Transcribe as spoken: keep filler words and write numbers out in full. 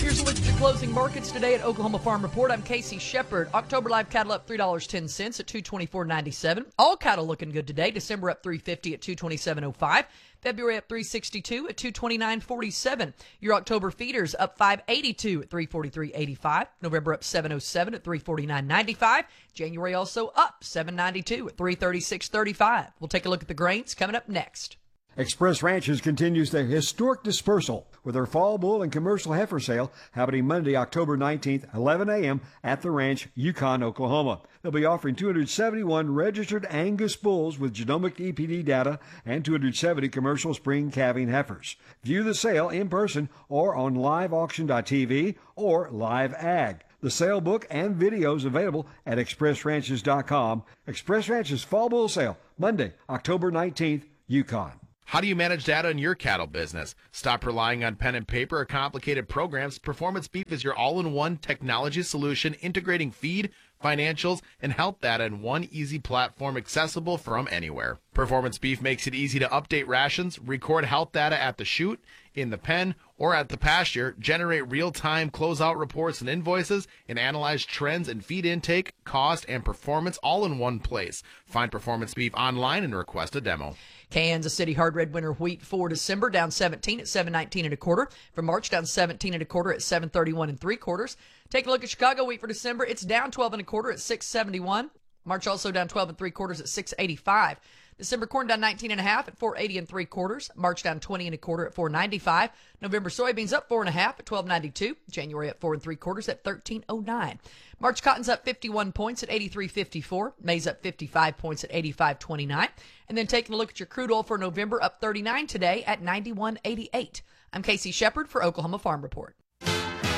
Here's a look at your closing markets today at Oklahoma Farm Report. I'm Casey Shepard. October live cattle up three dollars and ten cents at two twenty-four ninety-seven. All cattle looking good today. December up three fifty at two twenty-seven oh five. February up three sixty-two at two twenty-nine forty-seven. Your October feeders up five eighty-two at three forty-three eighty-five. November up seven oh seven at three forty-nine ninety-five. January also up seven ninety-two at three thirty-six thirty-five. We'll take a look at the grains coming up next. Express Ranches continues their historic dispersal with their fall bull and commercial heifer sale happening Monday, October nineteenth, eleven a.m. at the ranch, Yukon, Oklahoma. They'll be offering two hundred seventy-one registered Angus bulls with genomic E P D data and two hundred seventy commercial spring calving heifers. View the sale in person or on live auction dot t v or Live Ag. The sale book and videos available at express ranches dot com. Express Ranches Fall Bull Sale, Monday, October nineteenth, Yukon. How do you manage data in your cattle business? Stop relying on pen and paper or complicated programs. Performance Beef is your all-in-one technology solution integrating feed, financials, and health data in one easy platform accessible from anywhere. Performance Beef makes it easy to update rations, record health data at the chute, in the pen, or at the pasture, generate real-time closeout reports and invoices, and analyze trends in feed intake, cost, and performance all in one place. Find Performance Beef online and request a demo. Kansas City hard red winter wheat for December down seventeen at seven nineteen and a quarter. For March down seventeen and a quarter at seven thirty-one and three quarters. Take a look at Chicago wheat for December. It's down twelve and a quarter at six seventy-one. March also down twelve and three quarters at six eighty-five. December corn down nineteen and a half at four eighty and three quarters. March down twenty and a quarter at four ninety-five. November soybeans up four and a half at twelve ninety-two. January up four and three quarters at thirteen oh nine. March cotton's up fifty-one points at eighty-three fifty-four. May's up fifty-five points at eighty-five twenty-nine. And then taking a look at your crude oil for November, up thirty-nine today at ninety-one eighty-eight. I'm Casey Shepard for Oklahoma Farm Report.